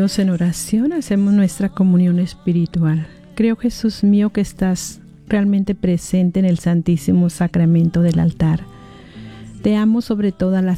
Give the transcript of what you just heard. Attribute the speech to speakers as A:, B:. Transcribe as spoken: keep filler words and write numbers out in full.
A: Unidos en oración, hacemos nuestra comunión espiritual. Creo, Jesús mío, que estás realmente presente en el Santísimo Sacramento del altar. Te amo sobre todas las